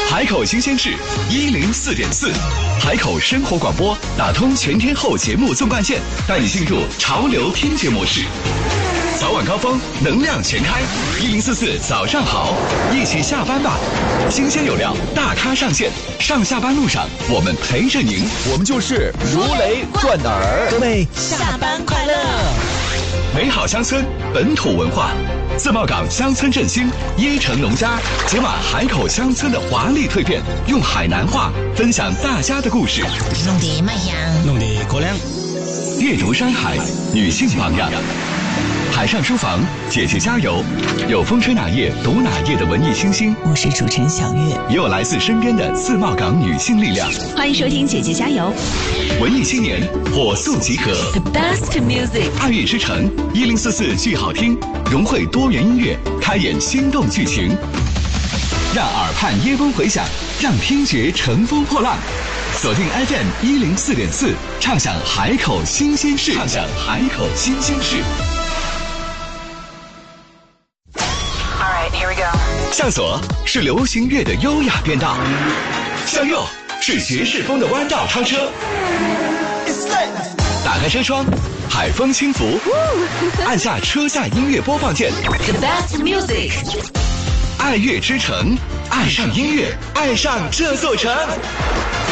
海口新鲜事104.4，海口生活广播打通全天候节目纵贯线，带你进入潮流听觉模式。早晚高峰，能量全开，1044早上好，一起下班吧。新鲜有料，大咖上线，上下班路上我们陪着您， 我们就是如雷贯耳。 各位下班快乐！ 美好乡村，本土文化。自贸港乡村振兴椰城农家解码海口乡村的华丽蜕变，用海南话分享大家的故事， 弄得卖香， 弄得可亮。 阅读山海，女性榜样。海上书房，姐姐加油！有风吹哪页读哪页的文艺清新， 我是主持人小月， 也有来自身边的自贸港女性力量。 欢迎收听姐姐加油！ 文艺青年火速集合 The best music， 爱乐之城1044剧好听，融汇多元音乐，开演心动剧情，让耳畔耶风回响，让听觉乘风破浪。锁定 FM 104.4，畅享海口新鲜事，畅享海口新鲜事。 Here we go。 向左是流行乐的优雅变道，向右是爵士风的弯道超车。打开车窗，海风轻拂，按下车载音乐播放键。 The best music， 爱乐之城，爱上音乐，爱上这座城。